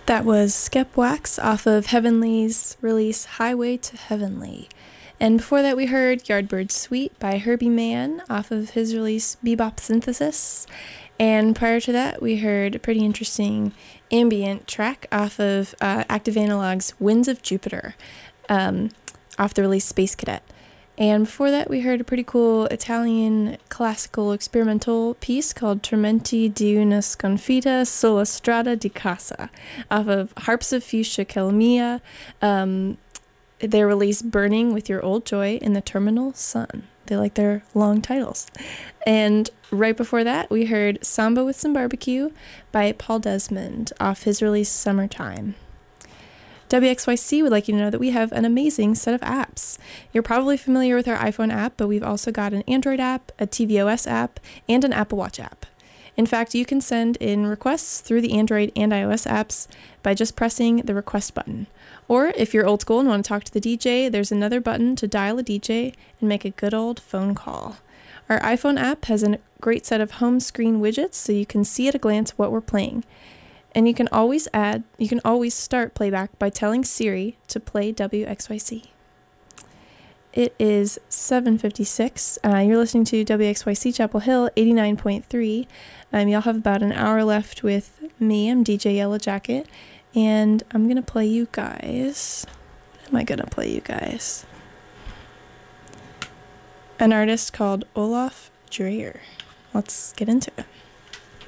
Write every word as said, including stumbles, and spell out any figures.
That was Skepwax off of Heavenly's release Highway to Heavenly. And before that we heard Yardbird Suite by Herbie Mann off of his release Bebop Synthesis. And prior to that we heard a pretty interesting ambient track off of uh, Active Analog's Winds of Jupiter um, off the release Space Cadet. And before that we heard a pretty cool Italian classical experimental piece called Tormenti di una sconfitta sulla strada di casa off of Harps of Fuchsia Calmia, um, their release Burning with Your Old Joy in the Terminal Sun. They like their long titles. And right before that we heard Samba with Some Barbecue by Paul Desmond off his release Summertime. W X Y C would like you to know that we have an amazing set of apps. You're probably familiar with our iPhone app, but we've also got an Android app, a tvOS app, and an Apple Watch app. In fact, you can send in requests through the Android and iOS apps by just pressing the request button. Or if you're old school and want to talk to the D J, there's another button to dial a D J and make a good old phone call. Our iPhone app has a great set of home screen widgets so you can see at a glance what we're playing. And you can always add, you can always start playback by telling Siri to play W X Y C. It is seven fifty-six. Uh, you're listening to W X Y C Chapel Hill eighty-nine point three. Um, you'll have about an hour left with me. I'm D J Yellow Jacket. And I'm going to play you guys. What am I going to play you guys? An artist called Olaf Dreyer. Let's get into it.